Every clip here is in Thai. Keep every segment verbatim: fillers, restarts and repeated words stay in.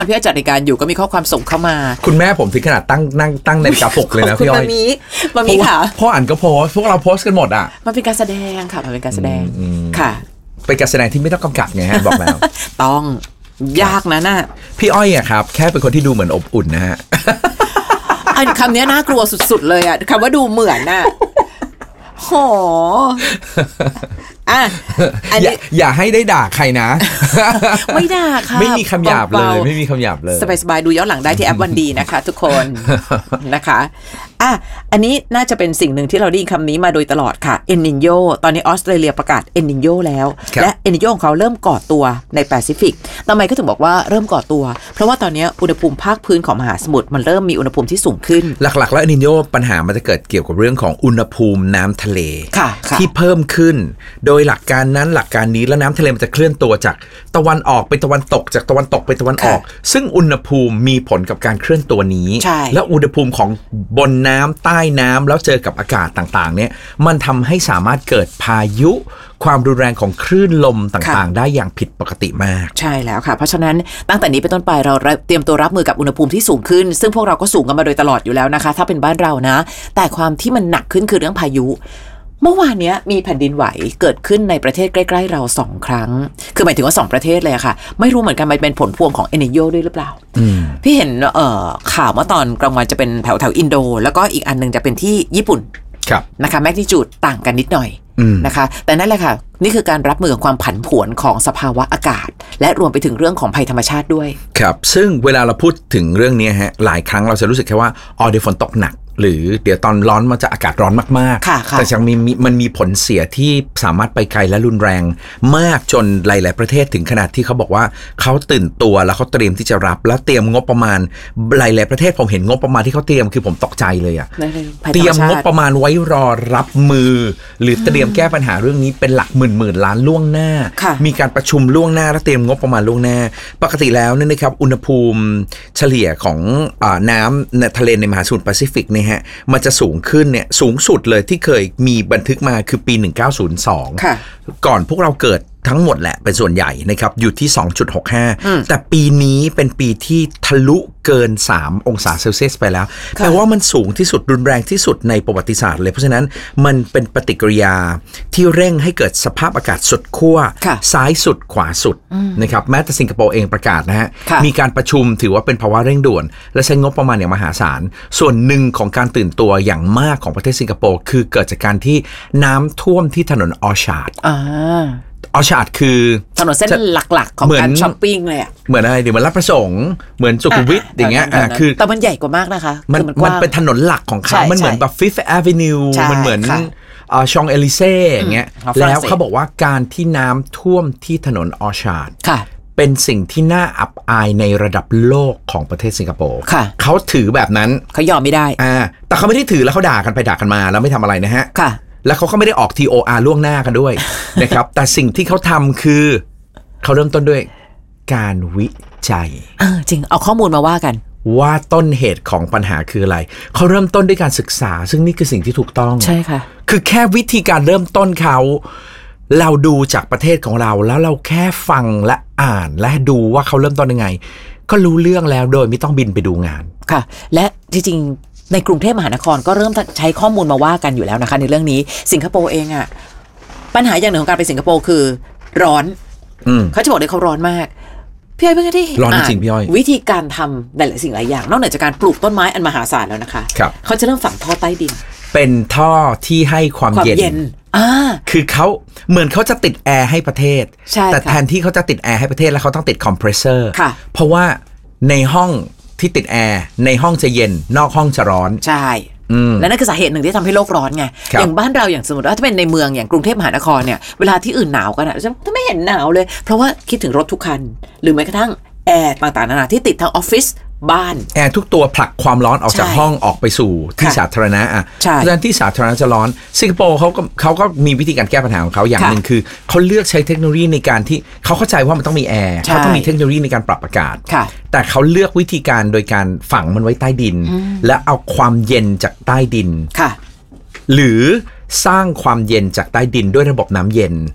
พี่อ้อยจัดรายการอยู่ก็มีข้อความส่งเข้ามาคุณแม่ผมถึงขนาดตั้งนั่งตั้งนาฬิกาปลุกเลยนะพี่อ้อยมามีมามีค่ะพ่ออ่านก็โพสพวกเราโพสกันหมดอ่ะมันเป็นการแสดงค่ะมันเป็นการแสดงค่ะเป็นการแสดงที่ไม่ต้องกำกับไงฮะบอกแล้วต้องยากนะน่ะพี่อ้อยอะครับแค่เป็นคนที่ดูเหมือนอบอุ่นนะฮะอันคำนี้น่ากลัวสุดๆเลยอ่ะคำว่าดูเหมือนน่ะโหอ่ะอันนี้อย่าให้ได้ด่าใครนะไม่ด่าค่ะไม่มีคำหยาบเลยไม่มีคำหยาบเลยสบายๆดูย้อนหลังได้ที่แอปวันดีนะคะทุกคนนะคะอ่ะอันนี้น่าจะเป็นสิ่งหนึ่งที่เราได้ยินคำนี้มาโดยตลอดค่ะเอลนิโญตอนนี้ออสเตรเลียประกาศเอลนิโญแล้วและเอลนิโญของเขาเริ่มก่อตัวในแปซิฟิกทำไมก็ถึงบอกว่าเริ่มก่อตัวเพราะว่าตอนนี้อุณหภูมิภาคพื้นของมหาสมุทรมันเริ่มมีอุณหภูมิที่สูงขึ้นหลักๆแล้วเอลนิโญปัญหามันจะเกิดเกี่ยวกับเรื่องของอุณหภูมิน้ำทะเลที่เพิ่มขึ้นโดยหลักการนั้นหลักการนี้แล้วน้ำทะเลมันจะเคลื่อนตัวจากตะวันออกไปตะวันตกจากตะวันตกไปตะวันออกซึ่งอุณหภูมิมีผลกับการเคลื่อนตัวนี้และอุณหภูมิของบนน้ำใต้น้ำแล้วเจอกับอากาศต่างๆเนี่ยมันทำให้สามารถเกิดพายุความรุนแรงของคลื่นลมต่างๆได้อย่างผิดปกติมากใช่แล้วค่ะเพราะฉะนั้นตั้งแต่นี้เป็นต้นไปเราเตรียมตัวรับมือกับอุณหภูมิที่สูงขึ้นซึ่งพวกเราก็สูงกันมาโดยตลอดอยู่แล้วนะคะถ้าเป็นบ้านเรานะแต่ความที่มันหนักขึ้นคือเรื่องพายุเมื่อวานนี้มีแผ่นดินไหวเกิดขึ้นในประเทศใกล้ๆเราสองครั้งคือหมายถึงว่าสองประเทศเลยค่ะไม่รู้เหมือนกันมันเป็นผลพวงของเอลนิโญด้วยหรือเปล่าพี่เห็นเอ่อข่าวเมื่อตอนกลางวันจะเป็นแถวแถวอินโดแล้วก็อีกอันนึงจะเป็นที่ญี่ปุ่นนะคะแมกนิจูดต่างกันนิดหน่อยนะคะแต่นั่นแหละค่ะนี่คือการรับมือกับความผันผวนของสภาวะอากาศและรวมไปถึงเรื่องของภัยธรรมชาติด้วยครับซึ่งเวลาเราพูดถึงเรื่องนี้ฮะหลายครั้งเราจะรู้สึกแค่ว่าอ๋อเดี๋ยวฝนตกหนักหรือเดี๋ยวตอนร้อนมันจะอากาศร้อนมากๆแต่ยังมีมันมีผลเสียที่สามารถไปไกลและรุนแรงมากจนหลายๆประเทศถึงขนาดที่เขาบอกว่าเขาตื่นตัวแล้วเขาเตรียมที่จะรับแล้วเตรียมงบประมาณหลายๆประเทศผมเห็นงบประมาณที่เขาเตรียมคือผมตกใจเลยอะเตรียมงบประมาณไว้รอรับมือหรือเตรียมแก้ปัญหาเรื่องนี้เป็นหลักหมื่นหมื่นล้านล่วงหน้ามีการประชุมล่วงหน้าและเตรียมงบประมาณล่วงหน้าปกติแล้วเนี่ยนะครับอุณหภูมิเฉลี่ยของน้ำในทะเลในมหาสมุทรแปซิฟิกเนี่ยฮะมันจะสูงขึ้นเนี่ยสูงสุดเลยที่เคยมีบันทึกมาคือปีหนึ่งพันเก้าร้อยสองก่อนพวกเราเกิดทั้งหมดแหละเป็นส่วนใหญ่นะครับอยู่ที่ สองจุดหกห้า แต่ปีนี้เป็นปีที่ทะลุเกินสามองศาเซลเซียสไปแล้วแปลว่ามันสูงที่สุดรุนแรงที่สุดในประวัติศาสตร์เลยเพราะฉะนั้นมันเป็นปฏิกิริยาที่เร่งให้เกิดสภาพอากาศสุดขั้วซ้ายสุดขวาสุดนะครับแม้แต่สิงคโปร์เองประกาศนะฮะมีการประชุมถือว่าเป็นภาวะเร่งด่วนและใช้งบประมาณอย่างมหาศาลส่วนหนึ่งของการตื่นตัวอย่างมากของประเทศสิงคโปร์คือเกิดจากการที่น้ำท่วมที่ถนนออชาร์ดออชาร์ดคือถนนเส้นหลักๆของการช้อปปิ้งเลยอ่ะเหมือนอะไรเดี๋ยวมันรับประสงค์เหมือนสุขุมวิทอย่างเงี้ยอ่าคือแต่มันใหญ่กว่ามากนะคะมันมันเป็นถนนหลักของเขามันเหมือนแบบ Fifth Avenue มันเหมือนอ่าชองเอลิเซ่อย่างเงี้ยแล้วเขาบอกว่าการที่น้ำท่วมที่ถนนออชาร์ดเป็นสิ่งที่น่าอับอายในระดับโลกของประเทศสิงคโปร์เขาถือแบบนั้นเขายอมไม่ได้อ่าแต่เขาไม่ได้ถือแล้วเขาด่ากันไปด่ากันมาแล้วไม่ทำอะไรนะฮะแล้วเขาก็ไม่ได้ออก ที โอ อาร์ ล่วงหน้ากันด้วย นะครับแต่สิ่งที่เขาทำคือเขาเริ่มต้นด้วยการวิจัยเออจริงเอาข้อมูลมาว่ากันว่าต้นเหตุของปัญหาคืออะไรเขาเริ่มต้นด้วยการศึกษาซึ่งนี่คือสิ่งที่ถูกต้องใช่ค่ะคือแค่วิธีการเริ่มต้นเขาเราดูจากประเทศของเราแล้วเราแค่ฟังและอ่านและดูว่าเขาเริ่มต้นยังไงก็รู้เรื่องแล้วโดยไม่ต้องบินไปดูงานค่ะและจริงๆในกรุงเทพมหานครก็เริ่มใช้ข้อมูลมาว่ากันอยู่แล้วนะคะในเรื่องนี้สิงคโปร์เองอะปัญหาอย่างหนึ่งของการไปสิงคโปร์คือร้อนเขาจะบอกเลยเขาร้อนมากพี่อ้อยเพิ่งได้ร้อนจริงพี่อ้อยวิธีการทำหลายๆสิ่งหลายอย่างนอกเหนือจากการปลูกต้นไม้อันมหาศาลแล้วนะคะเขาจะเริ่มฝังท่อใต้ดินเป็นท่อที่ให้ความเย็นอ่าคือเขาเหมือนเขาจะติดแอร์ให้ประเทศแต่แทนที่เขาจะติดแอร์ให้ประเทศแล้วเขาต้องติดคอมเพรสเซอร์เพราะว่าในห้องที่ติดแอร์ในห้องจะเย็นนอกห้องจะร้อนใช่และนั่นคือสาเหตุหนึ่งที่ทำให้โลกร้อนไงอย่างบ้านเราอย่างสมมติว่าถ้าเป็นในเมืองอย่างกรุงเทพมหานครเนี่ยเวลาที่อื่นหนาวกันอ่ะจะไม่เห็นหนาวเลยเพราะว่าคิดถึงรถทุกคันหรือแม้กระทั่งแอร์ต่างๆนานาที่ติดทั้งออฟฟิศบ้านแอร์ทุกตัวผลักความร้อนออกจากห้องออกไปสู่ที่สาธารณะอ่ะเพราะฉะนั้นที่สาธารณะจะร้อนสิงคโปร์เขาก็เขาก็มีวิธีการแก้ปัญหาของเขาอย่างหนึ่งคือเขาเลือกใช้เทคโนโลยีในการที่เขาเข้าใจว่ามันต้องมีแอร์เขาต้องมีเทคโนโลยีในการปรับอากาศแต่เขาเลือกวิธีการโดยการฝังมันไว้ใต้ดินและเอาความเย็นจากใต้ดินหรือสร้างความเย็นจากใต้ดินด้วยระบบน้ำเย็น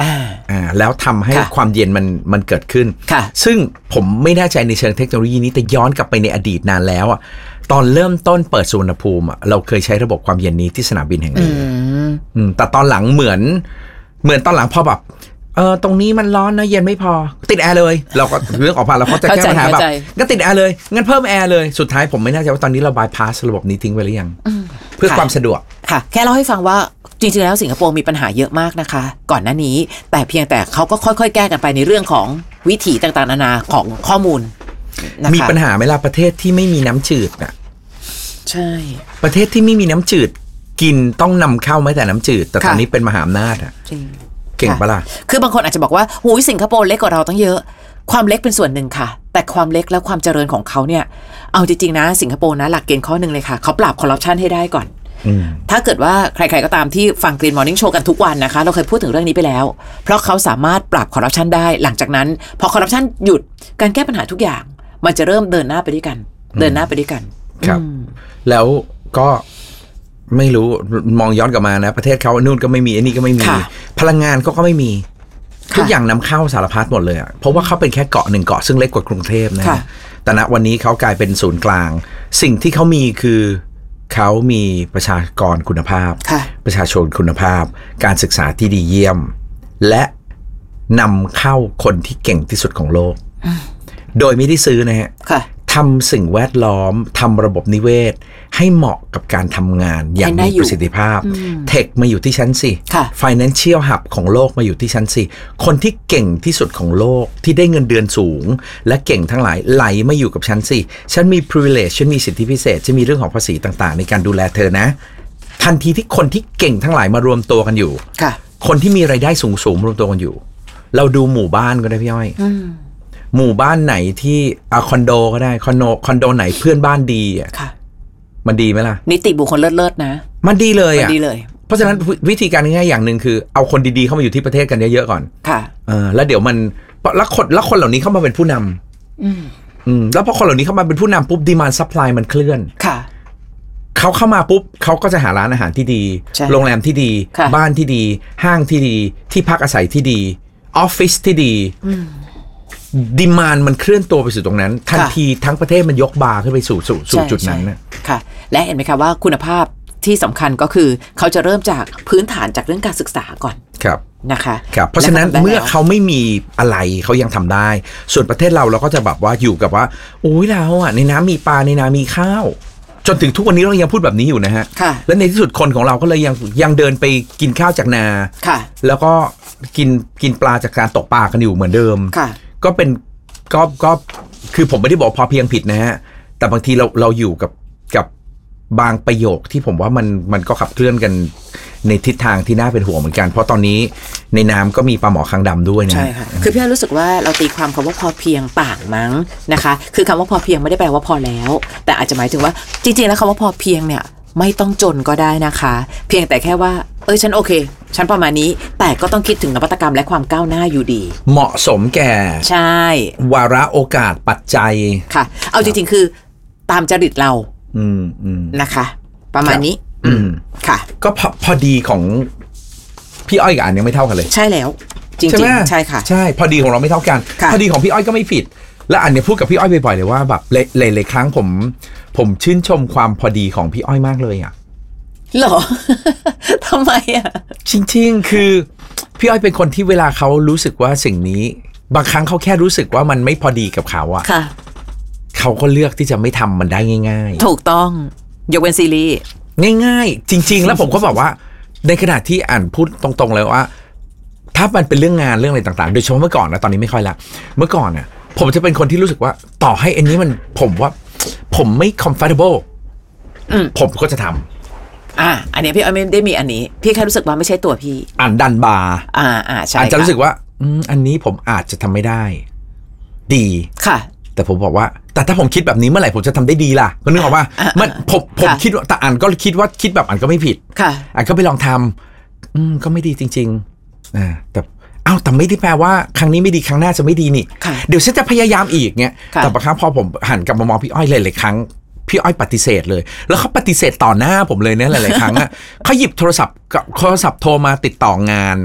อ่าแล้วทำให้ความเย็นมันมันเกิดขึ้นซึ่งผมไม่แน่ใจในเชิงเทคโนโลยีนี้แต่ย้อนกลับไปในอดีตนานแล้วอ่ะตอนเริ่มต้นเปิดสุวรรณภูมิอ่ะเราเคยใช้ระบบความเย็นนี้ที่สนามบินแห่งนี้แต่ตอนหลังเหมือนเหมือนตอนหลังพอแบบเออตรงนี้มันร้อนนะเย็นไม่พอติดแอร์เลยเราก็เรื่องออกมาเราก็จะแก้ปัญหาแบบก็ติดแอร์เลยงั้นเพิ่มแอร์เลยสุดท้ายผมไม่แน่ใจว่าตอนนี้เราบายพาสระบบนี้ทิ้งไปหรือยังเพื่อความสะดวกค่ะแค่เล่าให้ฟังว่าจริงๆแล้วสิงคโปร์มีปัญหาเยอะมากนะคะก่อนหน้านี้แต่เพียงแต่เขาก็ค่อยๆแก้กันไปในเรื่องของวิถีต่างๆนานาของข้อมูลมีปัญหาไหมล่ะประเทศที่ไม่มีน้ำจืดน่ะใช่ประเทศที่ไม่มีน้ำจืดกินต้องนำเข้าไม่แต่น้ำจืดแต่ตอนนี้เป็นมหาอำนาจอ่ะเก่งปะล่ะคือบางคนอาจจะบอกว่าหูยสิงคโปร์เล็กกว่าเราตั้งเยอะความเล็กเป็นส่วนหนึ่งค่ะแต่ความเล็กและความเจริญของเขาเนี่ยเอาจริงๆนะสิงคโปร์นะหลักเกณฑ์ข้อหนึ่งเลยค่ะเขาปราบคอร์รัปชันให้ได้ก่อนถ้าเกิดว่าใครๆก็ตามที่ฟัง Green Morning Show กันทุกวันนะคะเราเคยพูดถึงเรื่องนี้ไปแล้วเพราะเขาสามารถปราบคอร์รัปชันได้หลังจากนั้นพอคอร์รัปชันหยุดการแก้ปัญหาทุกอย่างมันจะเริ่มเดินหน้าไปด้วยกันเดินหน้าไปด้วยกันครับแล้วก็ไม่รู้มองย้อนกลับมานะประเทศเขานู่นก็ไม่มีอันนี้ก็ไม่มีพลังงานก็ก็ไม่มีทุกอย่างนำเข้าสารพัดหมดเลยอ่ะเพราะว่าเขาเป็นแค่เกาะหนึ่งเกาะซึ่งเล็กกว่ากรุงเทพนะแต่ณวันนี้เขากลายเป็นศูนย์กลางสิ่งที่เขามีคือเขามีประชากรคุณภาพประชาชนคุณภาพการศึกษาที่ดีเยี่ยมและนำเข้าคนที่เก่งที่สุดของโลกโดยไม่ได้ซื้อนะฮะทำสิ่งแวดล้อมทำระบบนิเวศให้เหมาะกับการทำงานอย่างมีประสิทธิภาพเทคมาอยู่ที่ชั้นสี่ Financial Hub ของโลกมาอยู่ที่ชั้นสี่คนที่เก่งที่สุดของโลกที่ได้เงินเดือนสูงและเก่งทั้งหลายไหลมาอยู่กับชั้นสี่ฉันมี privilege ฉันมีสิทธิพิเศษฉันมีเรื่องของภาษีต่างๆในการดูแลเธอนะทันทีที่คนที่เก่งทั้งหลายมารวมตัวกันอยู่คนที่มีรายได้สูงๆรวมตัวกันอยู่เราดูหมู่บ้านก็ได้พี่อ้อยหมู่บ้านไหนที่อะคอนโดก็ได้คอนโดคอนโดไหนเพื่อนบ้านดีอ่ะมันดีไหมล่ะนิติบุคคลเลิศๆนะมันดีเลยอ่ะดีเลยเพราะฉะนั้นวิธีการง่ายๆอย่างหนึ่งคือเอาคนดีๆเข้ามาอยู่ที่ประเทศกันเยอะๆก่อนค่ะเออแล้วเดี๋ยวมันแล้วคนแล้วคนเหล่านี้เข้ามาเป็นผู้นำอืมอืมแล้วพอคนเหล่านี้เข้ามาเป็นผู้นำปุ๊บดีมานด์ซัพพลายมันเคลื่อนค่ะเขาเข้ามาปุ๊บเขาก็จะหาร้านอาหารที่ดีโรงแรมที่ดีบ้านที่ดีห้างที่ดีที่พักอาศัยที่ดีออฟฟิศที่ดีดีมานด์มันเคลื่อนตัวไปสู่ตรงนั้นทันทีทั้งประเทศมันยกบาร์ขึ้นไปสู่สู่สู่จุดนั้นนะค่ะและเห็นไหมคะว่าคุณภาพที่สำคัญก็คือเขาจะเริ่มจากพื้นฐานจากเรื่องการศึกษาก่อนครับนะคะครับเพราะฉะนั้นเมื่อเขาไม่มีอะไรเขายังทำได้ส่วนประเทศเราเราก็จะแบบว่าอยู่กับว่าโอ้ยเราอ่ะในน้ำมีปลาในนามีข้าวจนถึงทุกวันนี้เรายังพูดแบบนี้อยู่นะฮะและในที่สุดคนของเราก็เลยยังยังเดินไปกินข้าวจากนาแล้วก็กินกินปลาจากการตกปลากันอยู่เหมือนเดิมก็เป็นก็ก็คือผมไม่ได้บอกพอเพียงผิดนะฮะแต่บางทีเราเราอยู่กับกับบางประโยคที่ผมว่ามันมันก็ขับเคลื่อนกันในทิศทางที่น่าเป็นห่วงเหมือนกันเพราะตอนนี้ในน้ำก็มีปลาหมอคางดำด้วยนะใช่ค่ะคือพี่รู้สึกว่าเราตีความคำว่าพอเพียงต่างมั้งนะคะคือคำว่าพอเพียงไม่ได้แปลว่าพอแล้วแต่อาจจะหมายถึงว่าจริงๆแล้วคำว่าพอเพียงเนี่ยไม่ต้องจนก็ได้นะคะเพียงแต่แค่ว่าเออฉันโอเคฉันประมาณนี้แต่ก็ต้องคิดถึงนวัตกรรมและความก้าวหน้าอยู่ดีเหมาะสมแก่ใช่วาระโอกาสปัจจัยค่ะเอาจริงๆคือตามจริตเราอืมอืมนะคะประมาณนี้อืมค่ะก็พอพอดีของพี่อ้อยกับอันยังไม่เท่ากันเลยใช่แล้วจริงๆใช่ค่ะใช่พอดีของเราไม่เท่ากันพอดีของพี่อ้อยก็ไม่ผิดและอันเนี้ยพูดกับพี่อ้อยบ่อยๆเลยว่าแบบหลายๆครั้งผมผมชื่นชมความพอดีของพี่อ้อยมากเลยอ่ะหรอ ทำไมอ่ะจริงๆคือพี่อ้อยเป็นคนที่เวลาเขารู้สึกว่าสิ่งนี้บางครั้งเขาแค่รู้สึกว่ามันไม่พอดีกับเขาอ่ะเขาก็เลือกที่จะไม่ทำมันได้ง่ายๆถูกต้องยกเว้นซีรีส์ง่ายๆจริงๆแล้วผมก็บอกว่าในขณะที่อ่านพูดตรงๆเลยว่าถ้ามันเป็นเรื่องงานเรื่องอะไรต่างๆโดยเฉพาะเมื่อก่อนนะตอนนี้ไม่ค่อยละเมื่อก่อนเนี่ยผมจะเป็นคนที่รู้สึกว่าต่อให้อันนี้มันผมว่าผมไม่ comfortable ผมก็จะทำอ่าอันนี้พี่อ้อยไม่ได้มีอันนี้พี่แค่รู้สึกว่าไม่ใช่ตัวพี่อ่านดันบาร์อ่าอ่าใช่อาจจะรู้สึกว่าอืมอันนี้ผมอาจจะทำไม่ได้ดีค่ะแต่ผมบอกว่าแต่ถ้าผมคิดแบบนี้เมื่อไหร่ผมจะทำได้ดีล่ะก็นึกออกว่ามันผมผมคิดว่าแต่อ่านก็คิดว่าคิดแบบอ่านก็ไม่ผิดค่ะอ่านก็ไปลองทำอืมก็ไม่ดีจริงๆอ่าแต่อ้าวแต่ไม่ได้แปลว่าครั้งนี้ไม่ดีครั้งหน้าจะไม่ดีนี่เดี๋ยวฉันจะพยายามอีกเงี้ยแต่บางครั้งพอผมหันกลับมามองพี่อ้อยหลายๆครั้งพี่อ้อยปฏิเสธเลยแล้วเขาปฏิเสธต่อหน้าผมเลยเนี่ยหลายๆครั้งอ่ะเขาหยิบโทรศัพท์โทรศัพท์โทรมาติดต่องานน่ะ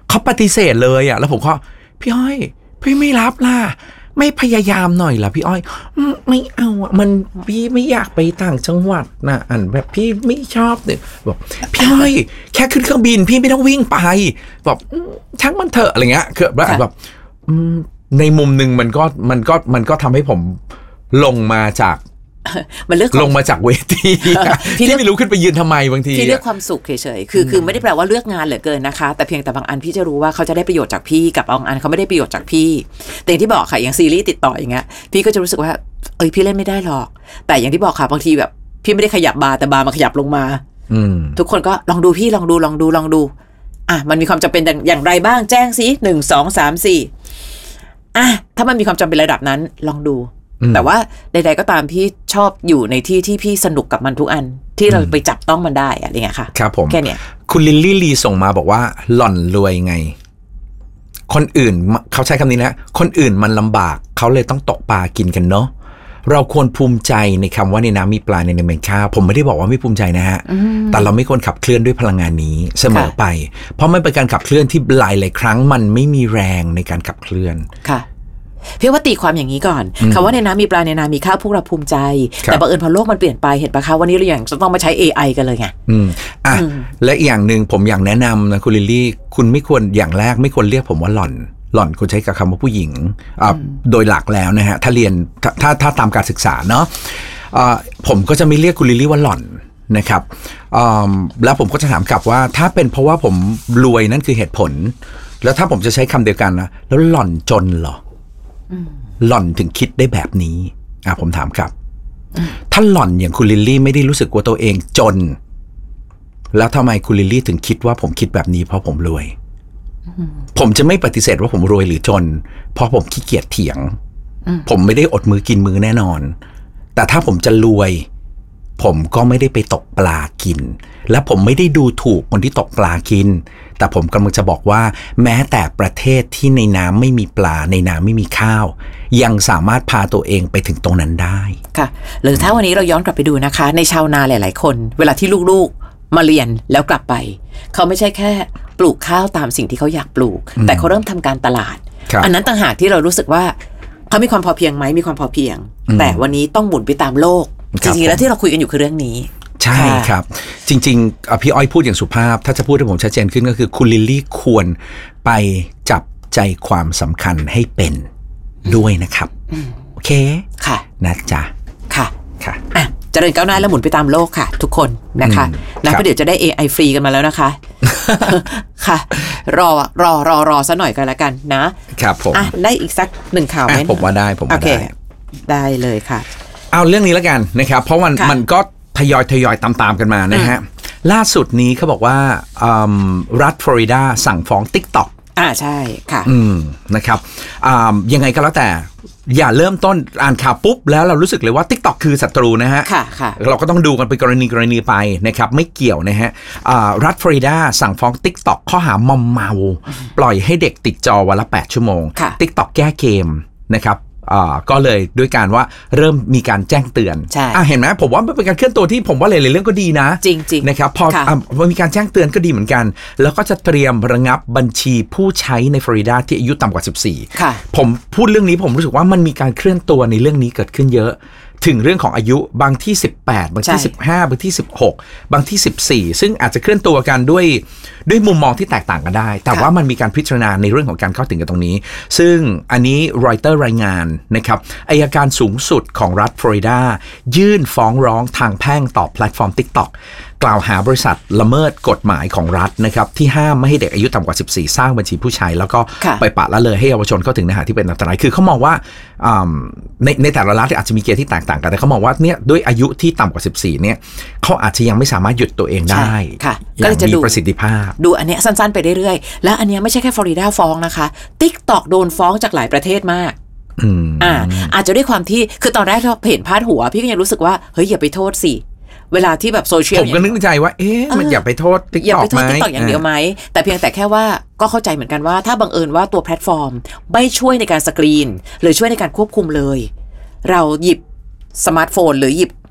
เขาปฏิเสธเลยอ่ะแล้วผมก็พี่อ้อยพี่ไม่รับล่ะไม่พยายามหน่อยล่ะพี่อ้อยไม่เอาอ่ะมันพี่ไม่อยากไปต่างจังหวัดนะอันแบบพี่ไม่ชอบเนี่ยบอกพี่อ้อยแค่ขึ้นเครื่องบินพี่ไม่ต้องวิ่งไปบอกช่างมันเถอะอะไรเงี้ยคือแบบในมุมหนึ่งมันก็มันก็มันก็ทำให้ผมลงมาจากมันเลือกลงมาจากเวทีที่ไม่รู้ขึ้นไปยืนทำไมบางทีพี่เลือกความสุขเฉยๆคือคือไม่ได้แปลว่าเลือกงานเหลือเกินนะคะแต่เพียงแต่บางอันพี่จะรู้ว่าเขาจะได้ประโยชน์จากพี่กับบางอันเขาไม่ได้ประโยชน์จากพี่แต่อย่างที่บอกค่ะอย่างซีรีส์ติดต่ออย่างเงี้ยพี่ก็จะรู้สึกว่าเอ้ยพี่เล่นไม่ได้หรอกแต่อย่างที่บอกค่ะบางทีแบบพี่ไม่ได้ขยับบาร์แต่บาร์มาขยับลงมาทุกคนก็ลองดูพี่ลองดูลองดูลองดูอ่ะมันมีความจำเป็นอย่างไรบ้างแจ้งสิหนึ่งสองสามสี่อ่ะถ้ามันมีความจำเป็นระดับนั้นลองดูแต่ว่าใดๆก็ตามพี่ชอบอยู่ในที่ที่พี่สนุกกับมันทุกอันที่เราไปจับต้องมันได้อะไรเงี้ยค่ะครับผมแค่เนี้ยคุณลิลลี่ลีส่งมาบอกว่าหล่อนรวยไงคนอื่นเขาใช้คำนี้นะคนอื่นมันลำบากเขาเลยต้องตกปลากินกันเนาะเราควรภูมิใจในคำว่าในน้ำมีปลาในน้ำมีข้าวผมไม่ได้บอกว่าไม่ภูมิใจนะฮะแต่เราไม่ควรขับเคลื่อนด้วยพลังงานนี้เสมอไปเพราะมันเป็นการขับเคลื่อนที่หลายหลายครั้งมันไม่มีแรงในการขับเคลื่อนค่ะเพียงว่าตีความอย่างนี้ก่อนคำว่าในน้ำมีปลาในน้ำมีข้าวพวกเราภูมิใจแต่บังเอิญพอโลกมันเปลี่ยนไปเห็นปะคะวันนี้เราอย่างจะต้องมาใช้ เอ ไอ กันเลยไงอืมอ่ะและอย่างหนึ่งผมอยากแนะนำนะคุณลิลลี่คุณไม่ควรอย่างแรกไม่ควรเรียกผมว่าหล่อนหล่อนคุณใช้กับคำว่าผู้หญิงอ่าโดยหลักแล้วนะฮะถ้าเรียนถ้าถ้าตามการศึกษาเนาะอ่าผมก็จะไม่เรียกคุณลิลลี่ว่าหล่อนนะครับอ่าแล้วผมก็จะถามกลับว่าถ้าเป็นเพราะว่าผมรวยนั่นคือเหตุผลแล้วถ้าผมจะใช้คำเดียวกันนะแล้วหล่อนจนเหรอหล่อนถึงคิดได้แบบนี้อ่ะผมถามครับถ้าหล่อนอย่างคุณลิลลี่ไม่ได้รู้สึกว่าตัวเองจนแล้วทำไมคุณลิลลี่ถึงคิดว่าผมคิดแบบนี้เพราะผมรวยผมจะไม่ปฏิเสธว่าผมรวยหรือจนเพราะผมขี้เกียจเถียงผมไม่ได้อดมือกินมือแน่นอนแต่ถ้าผมจะรวยผมก็ไม่ได้ไปตกปลากินและผมไม่ได้ดูถูกคนที่ตกปลากินแต่ผมกำลังจะบอกว่าแม้แต่ประเทศที่ในน้ำไม่มีปลาในน้ำไม่มีข้าวยังสามารถพาตัวเองไปถึงตรงนั้นได้ค่ะหรือถ้าวันนี้เราย้อนกลับไปดูนะคะในชาวนาหลายๆคนเวลาที่ลูกๆมาเรียนแล้วกลับไปเขาไม่ใช่แค่ปลูกข้าวตามสิ่งที่เขาอยากปลูกแต่เขาเริ่มทำการตลาดอันนั้นต่างหากที่เรารู้สึกว่าเขามีความพอเพียงไหมมีความพอเพียงแต่วันนี้ต้องหมุนไปตามโลกจริงๆแล้วที่เราคุยกันอยู่คือเรื่องนี้ใช่ครับจริงๆพี่อ้อยพูดอย่างสุภาพถ้าจะพูดให้ผมชัดเจนขึ้นก็คือคุณลิลลี่ควรไปจับใจความสำคัญให้เป็นด้วยนะครับโอเคค่ะนะจ๊ะค่ะค่ะอ่ะเจริญก้าวหน้าและหมุนไปตามโลกค่ะทุกคนนะคะนะก็เดี๋ยวจะได้ เอ ไอ ฟรีกันมาแล้วนะคะค่ะรอรอรอรอซะหน่อยกันละกันนะครับผมอ่ะได้อีกสักหนึ่งข่าวไหมผมว่าได้ผมว่าได้ได้เลยค่ะเอาเรื่องนี้แล้วกันนะครับเพราะมันมันก็ทยอยทยอยตามๆกันมานะฮะล่าสุดนี้เขาบอกว่ารัฐฟลอริดาสั่งฟ้อง TikTok อ่าใช่ค่ะอืมนะครับยังไงก็แล้วแต่อย่าเริ่มต้นอ่านข่าวปุ๊บแล้วเรารู้สึกเลยว่า TikTok คือศัตรูนะฮะค่ะค่ะเราก็ต้องดูกันเป็นกรณีกรณีไปนะครับไม่เกี่ยวนะฮะรัฐฟลอริดาสั่งฟ้อง TikTok ข้อหามอมเมาปล่อยให้เด็กติดจอวันละแปดชั่วโมง TikTok แก้เกมนะครับก็เลยด้วยการว่าเริ่มมีการแจ้งเตือนอ่ะเห็นไหมผมว่าเป็นการเคลื่อนตัวที่ผมว่าหลายๆเรื่องก็ดีนะจริงๆนะครับพอมีการแจ้งเตือนก็ดีเหมือนกันแล้วก็จะเตรียมระงับบัญชีผู้ใช้ในฟลอริดาที่อายุต่ำกว่าสิบสี่ผมพูดเรื่องนี้ผมรู้สึกว่ามันมีการเคลื่อนตัวในเรื่องนี้เกิดขึ้นเยอะถึงเรื่องของอายุบางที่สิบแปดบางที่สิบห้าบางที่สิบหกบางที่สิบสี่ซึ่งอาจจะเคลื่อนตัวกันด้วยด้วยมุมมองที่แตกต่างกันได้แต่ว่ามันมีการพิจารณาในเรื่องของการเข้าถึงกันตรงนี้ซึ่งอันนี้รอยเตอร์รายงานนะครับอัยการสูงสุดของรัฐฟลอริดายื่นฟ้องร้องทางแพ่งต่อแพลตฟอร์ม TikTok กล่าวหาบริษัทละเมิดกฎหมายของรัฐนะครับที่ห้ามไม่ให้เด็กอายุต่ำกว่าสิบสี่สร้างบัญชีผู้ใช้แล้วก็ไปปะละเลยให้เยาวชนเข้าถึงเนื้อหาที่เป็นอันตรายคือเขามองว่าในในแต่ละรัฐอาจจะมีเกณฑ์ที่แตกต่างกันแต่เขามองว่าเนี่ยด้วยอายุที่ต่ำกว่าสิบสี่เนี่ยเขาอาจจะยังไม่สามารถหยุดตัวเองได้ก็เลยจะมีประสิทธิภาพดูอันเนี้ยสั้นๆไปเรื่อยๆและอันเนี้ยไม่ใช่แค่ฟลอริดาฟ้องนะคะ TikTok โดนฟ้องจากหลายประเทศมากอ่าอาจจะด้วยความที่คือตอนแรกเราเห็นพาดหัวพี่ก็ยังรู้สึกว่าเฮ้ยอย่าไปโทษสิเวลาที่แบบโซเชียลผมก็นึกในใจว่าเอ๊ะมันอย่าไปโทษ TikTok อย่าไปโทษ TikTok อย่างเดียวไหมแต่เพียงแต่แค่ว่าก็เข้าใจเหมือนกันว่าถ้าบังเอิญว่าตัวแพลตฟอร์มไม่ช่วยในการสกรีนหรือช่วยในการควบคุมเลยเราหยิบสมาร์ทโฟนหรือหยิบ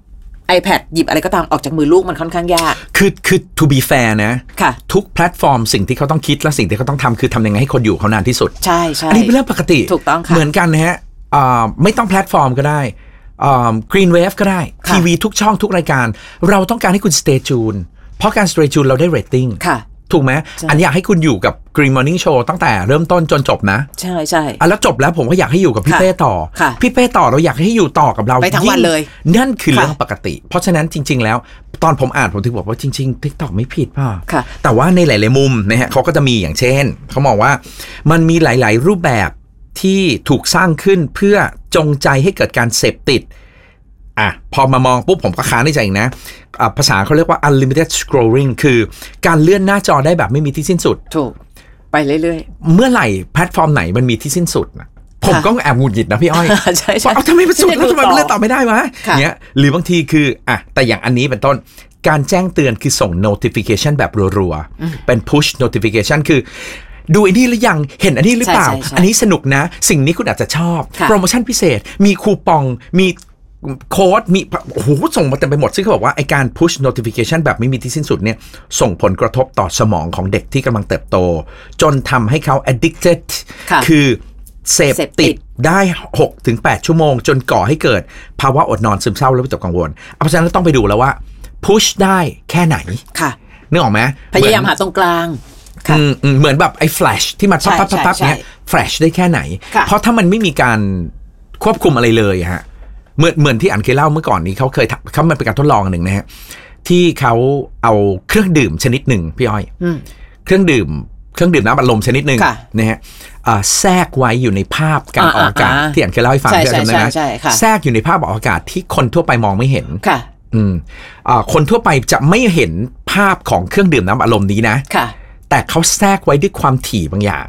iPad หยิบอะไรก็ตามออกจากมือลูกมันค่อนข้างยากคือคือ to be fair นะค่ะทุกแพลตฟอร์มสิ่งที่เขาต้องคิดและสิ่งที่เขาต้องทำคือทำยังไงให้คนอยู่เขานานที่สุดใช่ใช่อันนี้เป็นเรื่องปกติถูกต้องค่ะเหมือนกันนะฮะไม่ต้องแพลตฟอร์มก็ได้กรีนเวฟก็ได้ทีวีทุกช่องทุกรายการเราต้องการให้คุณ stay tuned เพราะการ stay tuned เราได้ rating ถูกไหมอันนี้อยากให้คุณอยู่กับ Green Morning Show ตั้งแต่เริ่มต้นจนจบนะใช่ใช่อ่ะแล้วจบแล้วผมก็อยากให้อยู่กับพี่เป้ต่อพี่เป้ต่อเราอยากให้อยู่ต่อกับเราไปทั้งวันเลยนั่นคือเรื่องปกติเพราะฉะนั้นจริงๆแล้วตอนผมอ่านผมถึงบอกว่าจริงๆ TikTok ไม่ผิดป่ะแต่ว่าในหลายๆมุมนะฮะเขาก็จะมีอย่างเช่นเขามองว่ามันมีหลายๆรูปแบบที่ถูกสร้างขึ้นเพื่อจงใจให้เกิดการเสพติดอ่ะพอมามองปุ๊บผมก็ค้านในใจอีกนะอ่ะภาษาเขาเรียกว่า unlimited scrolling คือการเลื่อนหน้าจอได้แบบไม่มีที่สิ้นสุดถูกไปเรื่อยๆเมื่อไหร่แพลตฟอร์มไหนมันมีที่สิ้นสุดนะผมก็แอบหงุดหงิดนะพี่อ้อยใช่ใช่เอาทำไมมันสุดแล้วทำไมมันเลื่อนต่อไม่ได้วะเนี้ยหรือบางทีคืออ่ะแต่อย่างอันนี้เป็นต้นการแจ้งเตือนคือส่ง notification แบบรัวๆเป็น push notification คือดูอันนี้หรือยังเห็นอันนี้หรือเปล่าอันนี้สนุกนะสิ่งนี้คุณอาจจะชอบโปรโมชั่นพิเศษมีคูปองมีโค้ดมีโอ้โหส่งมาเต็มไปหมดซึ่งเขาบอกว่าไอการ push notification แบบไม่มีที่สิ้นสุดเนี่ยส่งผลกระทบต่อสมองของเด็กที่กำลังเติบโตจนทำให้เขา addicted คือเสพติดได้ หกถึงแปด ชั่วโมงจนก่อให้เกิดภาวะอดนอนซึมเศร้าและวิตกกังวลเพราะฉะนั้นต้องไปดูแล้วว่า push ได้แค่ไหนค่ะนึกออกไหมพยายามหาตรงกลางเหมือนแบบไอ้ flash ที่มันปั๊บปั๊บปั๊บเนี่ย flash ได้แค่ไหนเพราะถ้ามันไม่มีการควบคุมอะไรเลยฮะเหมือนเหมือนที่อันเคยเล่าเมื่อก่อนนี้เขาเคยเขามันเป็นการทดลองหนึ่งนะฮะที่เขาเอาเครื่องดื่มชนิดหนึ่งพี่อ้อยเครื่องดื่มเครื่องดื่มน้ำอัดลมชนิดหนึ่งนะฮะแทรกไว้อยู่ในภาพการออกอากาศที่อันเคยเล่าให้ฟังใช่ไหมนะแทรกอยู่ในภาพออกอากาศที่คนทั่วไปมองไม่เห็นอืมคนทั่วไปจะไม่เห็นภาพของเครื่องดื่มน้ำอัดลมนี้นะแต่เขาแทรกไว้ด้วยความถี่บางอย่าง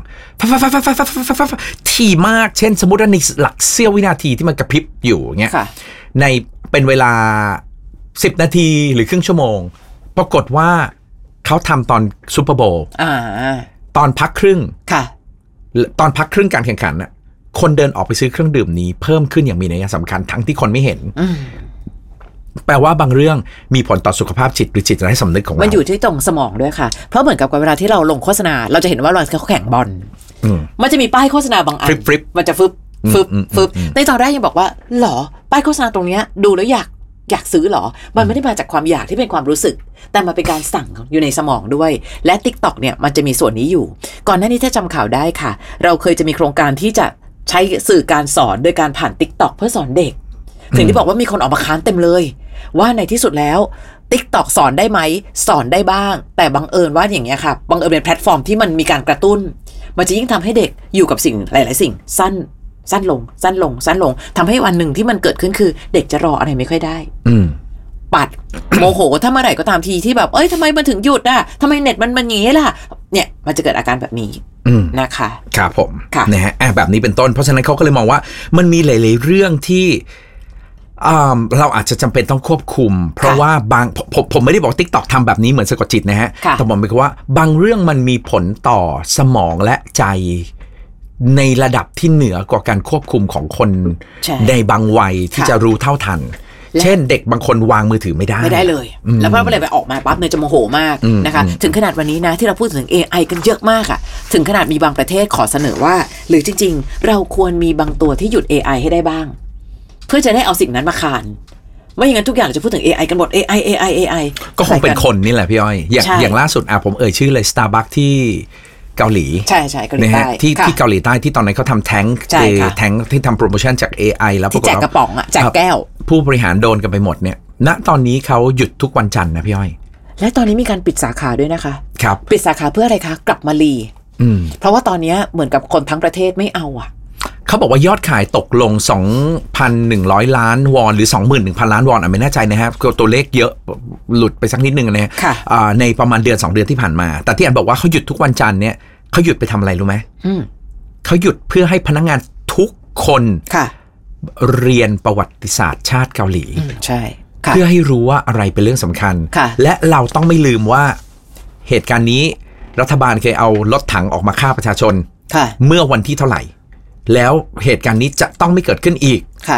ถี่มากเช่นสมมติว่าในหลักเสี้ยววินาทีที่มันกระพริบอยู่เงี้ยในเป็นเวลาสิบนาทีหรือครึ่งชั่วโมงปรากฏว่าเขาทำตอนซูเปอร์โบว์ตอนพักครึ่งตอนพักครึ่งการแข่งขันน่ะคนเดินออกไปซื้อเครื่องดื่มนี้เพิ่มขึ้นอย่างมีนัยสำคัญทั้งที่คนไม่เห็นแปลว่าบางเรื่องมีผลต่อสุขภาพจิตหรือจิตใจสำนึกของเรามันอยู่ที่ตรงสมองด้วยค่ะเพราะเหมือนกับเวลาที่เราลงโฆษณาเราจะเห็นว่าเราเขาแข่งบอลมันจะมีป้ายโฆษณาบางอันมันจะฟึบฟึบฟึบในตอนแรกยังบอกว่าหรอป้ายโฆษณาตรงนี้ดูแล้วอยากอยากซื้อหรอมันไม่ได้มาจากความอยากที่เป็นความรู้สึกแต่มันเป็นการสั่งอยู่ในสมองด้วยและ TikTok เนี่ยมันจะมีส่วนนี้อยู่ก่อนหน้านี้ถ้าจำข่าวได้ค่ะเราเคยจะมีโครงการที่จะใช้สื่อการสอนโดยการผ่าน TikTok เพื่อสอนเด็กถึงที่บอกว่ามีคนออกมาค้านเต็มเลยว่าในที่สุดแล้ว TikTok สอนได้ไหมสอนได้บ้างแต่บังเอิญว่าอย่างเงี้ยค่ะบังเอิญเป็นแพลตฟอร์มที่มันมีการกระตุ้นมันจะยิ่งทำให้เด็กอยู่กับสิ่งหลายๆสิ่งสั้นสั้นลงสั้นลงสั้นลงทำให้วันหนึ่งที่มันเกิดขึ้นคือเด็กจะรออะไรไม่ค่อยได้ปัด โมโหถ้าเมื่อไหร่ก็ตามทีที่แบบเอ้ยทำไมมันถึงหยุดอ่ะทำไมเน็ตมันมันอย่างนี้ล่ะเนี่ยมันจะเกิดอาการแบบนี้นะคะครับผมนะฮะแบบนี้เป็นต้นเพราะฉะนั้นเขาก็เลยมองว่ามันมีหลายๆเรื่องที่เราอาจจะจำเป็นต้องควบคุมเพราะว่าบางผมผมไม่ได้บอก TikTok ทำแบบนี้เหมือนสะกดจิตนะฮะแต่ผมหมายความว่าบางเรื่องมันมีผลต่อสมองและใจในระดับที่เหนือกว่าการควบคุมของคนในบางวัยที่จะรู้เท่าทันเช่นเด็กบางคนวางมือถือไม่ได้ไม่ได้เลยแล้วพอเลยไปออกมาปั๊บเนี่ยจะโมโหมากนะคะถึงขนาดวันนี้นะที่เราพูดถึง เอ ไอ กันเยอะมากอะถึงขนาดมีบางประเทศขอเสนอว่าหรือจริงๆเราควรมีบางตัวที่หยุด เอ ไอ ให้ได้บ้างเพื่อจะได้เอาสิ่งนั้นมาคานไม่อย่างนั้นทุกอย่างเราจะพูดถึง เอ ไอ กันหมด เอ ไอ เอ ไอ เอ ไอก็คงเป็นคนนี่แหละพี่อ้อยอย่างอย่างล่าสุดอ่ะผมเอ่ยชื่อเลย Starbucks ที่เกาหลีใช่ใช่เกาหลีใต้ที่ที่เกาหลีใต้ที่ตอนนั้นเขาทำแทงค์แทงค์ที่ทำโปรโมชั่นจาก เอ ไอ แล้วที่แจกกระป๋องอ่ะแจกแก้วผู้บริหารโดนกันไปหมดเนี่ยณตอนนี้เขาหยุดทุกวันจันทร์นะพี่อ้อยและตอนนี้มีการปิดสาขาด้วยนะคะครับปิดสาขาเพื่ออะไรคะกลับมารีเพราะว่าตอนนี้เหมือนกับคนทั้งประเทศไม่เอาอ่ะเขาบอกว่ายอดขายตกลง สองพันหนึ่งร้อย ล้านวอนหรือ สองหมื่นหนึ่งพัน ล้านวอนอ่ะไม่แน่ใจนะครับตัวเลขเยอะหลุดไปสักนิดนึงนะในประมาณเดือนสองเดือนที่ผ่านมาแต่ที่อันบอกว่าเขาหยุดทุกวันจันทร์เนี่ยเขาหยุดไปทำอะไรรู้ไหมเขาหยุดเพื่อให้พนักงานทุกคนเรียนประวัติศาสตร์ชาติเกาหลีใช่เพื่อให้รู้ว่าอะไรเป็นเรื่องสำคัญและเราต้องไม่ลืมว่าเหตุการณ์นี้รัฐบาลเคยเอารถถังออกมาฆ่าประชาชนเมื่อวันที่เท่าไหร่แล้วเหตุการณ์นี้จะต้องไม่เกิดขึ้นอีก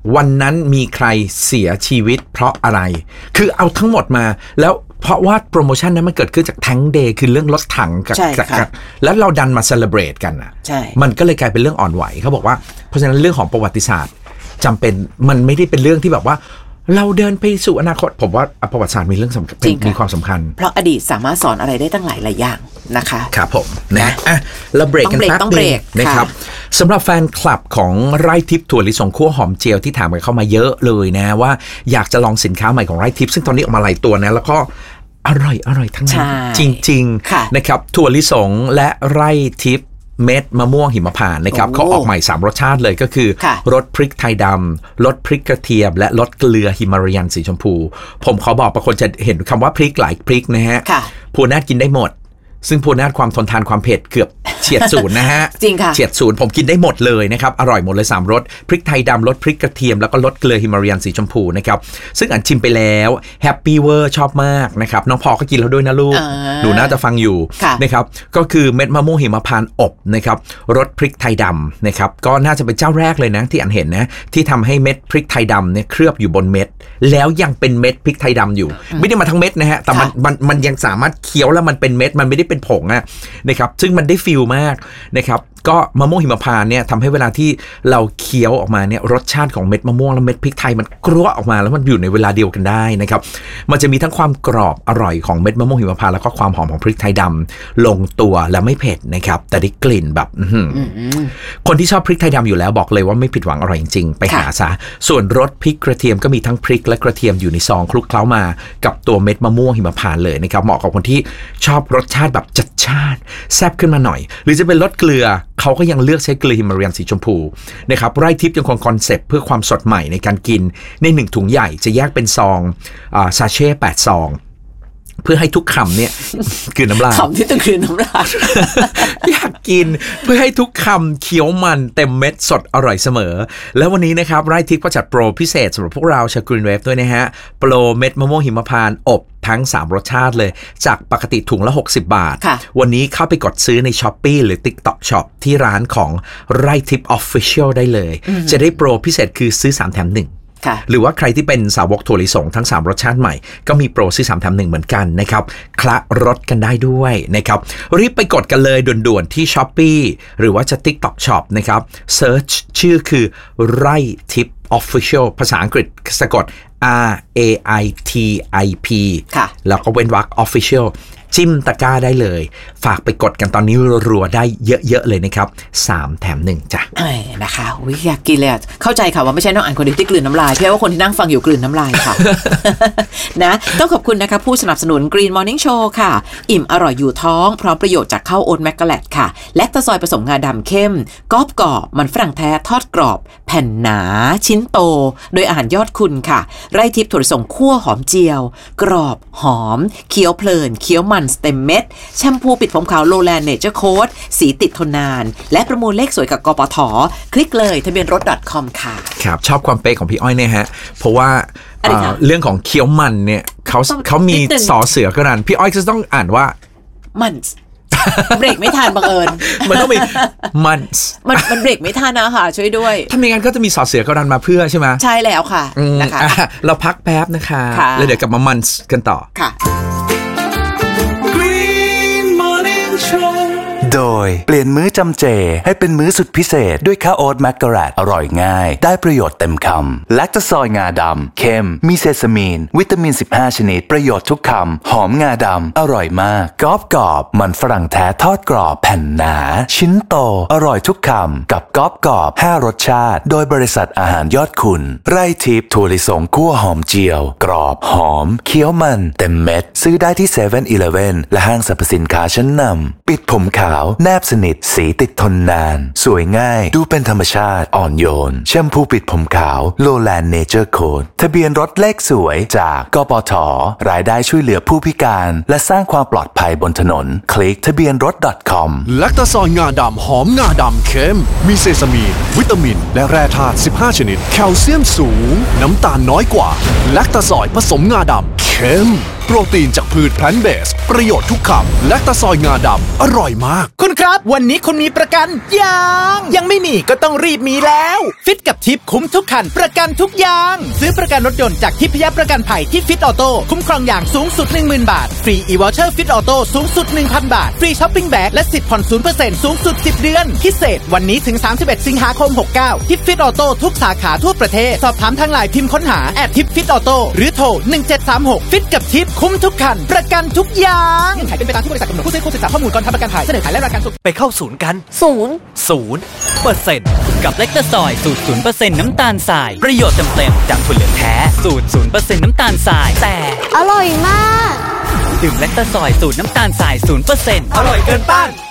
วันนั้นมีใครเสียชีวิตเพราะอะไรคือเอาทั้งหมดมาแล้วเพราะว่าโปรโมชั่นนั้นมันเกิดขึ้นจากแทงเดย์คือเรื่องรถถังกับแล้วเราดันมาเซเลบรตกันอ่ะมันก็เลยกลายเป็นเรื่องอ่อนไหวเขาบอกว่าเพราะฉะนั้นเรื่องของประวัติศาสตร์จำเป็นมันไม่ได้เป็นเรื่องที่แบบว่าเราเดินไปสู่อนาคตผมว่าประวัติศาสตร์มีเรื่องสำคัญมีความสำคัญเพราะอดีตสามารถสอนอะไรได้ตั้งหลายหลายอย่างนะคะครับผมนะอ่ะเราเบรกกันแป๊บนึงนะครับสำหรับแฟนคลับของไร่ทิพย์ถั่วลิสงคั่วหอมเจียวที่ถามกันเข้ามาเยอะเลยนะว่าอยากจะลองสินค้าใหม่ของไร่ทิพย์ซึ่งตอนนี้ออกมาหลายตัวนะแล้วก็อร่อยอร่อยทั้งนั้นจริงๆนะครับถั่วลิสงและไร่ทิพย์เม็ดมะม่วงหิมพานต์นะครับเขาออกใหม่สามรสชาติเลยก็คือรสพริกไทยดำรสพริกกระเทียมและรสเกลือฮิมาลายันสีชมพูผมขอบอกบางคนจะเห็นคำว่าพริกหลายพริกนะฮะพูน่ากินได้หมดซึ่งพูน่าความทนทานความเผ็ดเกือบเฉียดศูนย์นะฮะจริงค่ะเฉียดศูนย์ผมกินได้หมดเลยนะครับอร่อยหมดเลยสามรสพริกไทยดำรสพริกกระเทียมแล้วก็รสเกลือฮิมาลายันสีชมพูนะครับซึ่งอันชิมไปแล้วแฮปปี้เวอร์ชอบมากนะครับน้องพอก็กินแล้วด้วยนะลูกหนูน่าจะฟังอยู่นะครับก็คือเม็ดมะม่วงหิมพานต์อบนะครับรสพริกไทยดำนะครับก็น่าจะเป็นเจ้าแรกเลยนะที่อันเห็นนะที่ทำให้เม็ดพริกไทยดำเนี่ยเคลือบอยู่บนเม็ดแล้วยังเป็นเม็ดพริกไทยดำอยู่ไม่ได้มาทั้งเม็ดนะฮะแต่มันมันมันยังสามารถเคี้ยวแล้วมันเป็นเม็ดมันไม่ได้เป็นผงอะนะครับซึ่งมันได้ฟีลมากนะครับก็มะม่วงหิมพานต์เนี่ยทำให้เวลาที่เราเคี้ยวออกมาเนี่ยรสชาติของเม็ดมะม่วงและเม็ดพริกไทยมันกรัวออกมาแล้วมันอยู่ในเวลาเดียวกันได้นะครับมันจะมีทั้งความกรอบอร่อยของเม็ดมะม่วงหิมพานต์แล้วก็ความหอมของพริกไทยดำลงตัวและไม่เผ็ดนะครับแต่ได้กลิ่นแบบคนที่ชอบพริกไทยดำอยู่แล้วบอกเลยว่าไม่ผิดหวังอร่อยจริงๆไปหาซะส่วนรสพริกกระเทียมก็มีทั้งพริกและกระเทียมอยู่ในซองคลุกเคล้ามากับตัวเม็ดมะม่วงหิมพานต์เลยนะครับเหมาะกับคนที่ชอบรสชาติแบบจัดจ้านแซ่บขึ้นมาหน่อยหรือจะเป็นรสเกลือเขาก็ยังเลือกใช้เกลือฮิมาลายันสีชมพูนะครับไร่ทิพย์ยังคงคอนเซปต์เพื่อความสดใหม่ในการกินในหนึ่งถุงใหญ่จะแยกเป็นซองอ่าซาเช่แปดซองเพื่อให้ทุกคำเนี่ยกลืนน้ำลายคำที่ต้องกลืนน้ำลายอยากกินเพื่อให้ทุกคำเคี้ยวมันเต็มเม็ดสดอร่อยเสมอแล้ววันนี้นะครับไร่ทิพย์ก็จัดโปรพิเศษสำหรับพวกเราชาวกรีนเวฟด้วยนะฮะโปรเม็ดมะม่วงหิมพานต์อบทั้งสามรสชาติเลยจากปกติถุงละหกสิบบาทวันนี้เข้าไปกดซื้อใน Shopee หรือ TikTok Shop ที่ร้านของไร่ทิพย์ Official ได้เลยจะได้โปรพิเศษคือซื้อสามแถมหนึ่งหรือว่าใครที่เป็นสาวกถั่วลิสงทั้งสามรสชาติใหม่ก็มีโปรซื้อสามแถมหนึ่งเหมือนกันนะครับคละรสกันได้ด้วยนะครับรีบไปกดกันเลยด่วนๆที่ Shopee หรือว่าจะ TikTok Shop นะครับเซิร์ชชื่อคือไร่ทิพย์ Official ภาษาอังกฤษสะกด R A I T I P แล้วก็เว้นวรรค Official จิ้มตะกร้าได้เลยฝากไปกดกันตอนนี้รัวๆได้เยอะๆเลยนะครับสามแถมหนึ่งจ้ะนะคะวิอยากกินเลยเข้าใจค่ะว่าไม่ใช่น้องอ่านคนเดียวที่กลืนน้ำลายเพราะว่าคนที่นั่งฟังอยู่กลืนน้ำลายค่ะ นะต้องขอบคุณนะคะผู้สนับสนุน Green Morning Show ค่ะอิ่มอร่อยอยู่ท้องพร้อมประโยชน์จากข้าวโอ๊ตแมกกาแลตค่ะและตะซอยผสมงาดำเข้มกรอบกรอบมันฝรั่งแท้ทอดกรอบแผ่นหนาชิ้นโตโดยอาหารยอดคุณค่ะไร่ทิพย์ถั่วลิสงคั่วหอมเจียวกรอบหอมเคี้ยวเพลินเคี้ยวมันเต็มเม็ดแชมพูปิดผมขาวโลแลนเนเจอร์โค้ดสีติดทนนานและประมูลเลขสวยกับกปท.คลิกเลยทะเบียนรถ .com ค่ะครับชอบความเป๊ะของพี่อ้อยเนี่ยฮะเพราะว่าเอ่อเรื่องของเคี้ยวมันเนี่ยเขาเขามีสอเสือกระดานพี่อ้อยจะต้องอ่านว่ามันเบรกไม่ทันบังเอิญมันต้องมีมันมันมันเบรกไม่ทันนะค่ะช่วยด้วยถ้าไม่งั้นก็จะมีสอเสือกระดานมาเพื่อใช่ไหมใช่แล้วค่ะนะคะเราพักแป๊บนะคะแล้วเดี๋ยวกลับมามันกันต่อค่ะโดยเปลี่ยนมื้อจำเจให้เป็นมื้อสุดพิเศษด้วยข้าวโอ๊ตแมกกาแลตอร่อยง่ายได้ประโยชน์เต็มคำแลคโตซอยงาดำเค็มมีเซซามีนวิตามินสิบห้าชนิดประโยชน์ทุกคำหอมงาดำอร่อยมากกรอบกรอบมันฝรั่งแท้ทอดกรอบแผ่นหนาชิ้นโตอร่อยทุกคำกับกรอบกรอบห้ารสชาติโดยบริษัทอาหารยอดคุณไร่ทิพย์ถั่วลิสงคั่วหอมเจียวกรอบหอมเคี้ยวมันเต็มเม็ดซื้อได้ที่เซเว่นอีเลฟเว่นและห้างสรรพสินค้าชั้นนำปิดผมขาวแนบสนิทสีติดทนนานสวยง่ายดูเป็นธรรมชาติอ่อนโยนแชมพูปิดผมขาวโลแลนเนเจอร์โค้ดทะเบียนรถเลขสวยจากกปท.รายได้ช่วยเหลือผู้พิการและสร้างความปลอดภัยบนถนนคลิกทะเบียนรถ .com แลคโตซอยงาดำหอมงาดำเค็มมีเซซามีนวิตามินและแร่ธาตุสิบห้าชนิดแคลเซียมสูงน้ำตาลน้อยกว่าแลคโตซอยผสมงาดำเค็มโปรตีนจากพืชแพลนต์เบสประโยชน์ทุกคำแลคตาซอยงาดำอร่อยมากคุณครับวันนี้คุณมีประกันยังยังไม่มีก็ต้องรีบมีแล้วฟิตกับทิปคุ้มทุกคันประกันทุกอย่างซื้อประกันรถยนต์จากทิพยประกันภัยที่ฟิตออโต้คุ้มครองอย่างสูงสุด หนึ่งหมื่น บาทฟรีอีวอเชอร์ฟิตออโต้สูงสุด หนึ่งพัน บาทฟรีช้อปปิ้งแบ็กและสิทธิ์ผ่อน ศูนย์เปอร์เซ็นต์ สูงสุดสิบเดือนพิเศษวันนี้ถึงสามสิบเอ็ดสิงหาคมหกเก้าที่ฟิตออโต้ทุกสาขาทั่วประเทศสอบถามทางไลน์พิมพ์ค้นหาแอดทิปฟิตออโต้หรือโทรหนึ่งเจ็ดสามหกฟิตกับทิปคุ้มทุกคันประกันทุกอย่างเงื่อนไขเป็นไปตามที่บริษัทกำหนดผู้ซื้อควรศึกษาข้อมูลก่อนทำประกันภัยเสนอขายและรายการสุดไปเข้าศูนย์กันศูนย์ศูนย์เปอร์เซ็นต์กับเล็กตาซอยสูตรศูนย์เปอร์เซ็นต์น้ำตาลทรายประโยชน์เต็มๆจากถั่วเหลืองแท้สูตรศูนย์เปอร์เซ็นต์น้ำตาลทรายแต่อร่อยมากดื่มเล็กตาซอยสูตรน้ำตาลทรายศูนย์เปอร์เซ็นต์อร่อยเกินต้าน